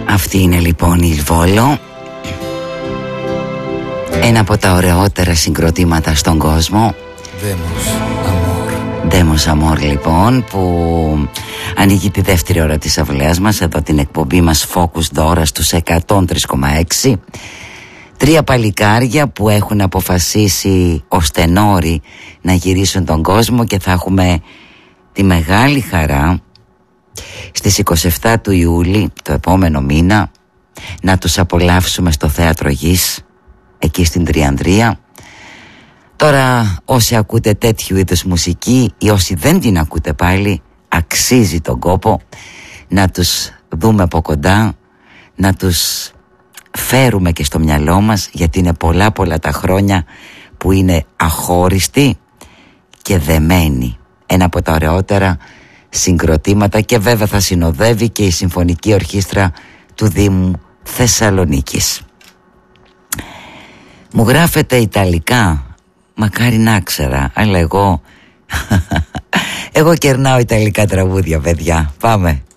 Αυτή είναι λοιπόν η Βόλο, ένα από τα ωραιότερα συγκροτήματα στον κόσμο. Demos Amor λοιπόν, που ανοίγει τη δεύτερη ώρα της αυλαίας μας, εδώ την εκπομπή μας Focus Dora στους 103,6. Τρία παλικάρια που έχουν αποφασίσει ως τενόροι να γυρίσουν τον κόσμο και θα έχουμε τη μεγάλη χαρά στις 27 του Ιούλη, το επόμενο μήνα, να τους απολαύσουμε στο Θέατρο Γης, εκεί στην Τριανδρία. Τώρα όσοι ακούτε τέτοιου είδους μουσική ή όσοι δεν την ακούτε πάλι, αξίζει τον κόπο να τους δούμε από κοντά, να τους φέρουμε και στο μυαλό μας, γιατί είναι πολλά τα χρόνια που είναι αχώριστοι και δεμένοι. Ένα από τα ωραιότερα συγκροτήματα, και βέβαια θα συνοδεύει και η Συμφωνική Ορχήστρα του Δήμου Θεσσαλονίκης. Μου γράφετε Ιταλικά, μακάρι να ξέρα, αλλά εγώ κερνάω Ιταλικά τραγούδια, παιδιά. Πάμε.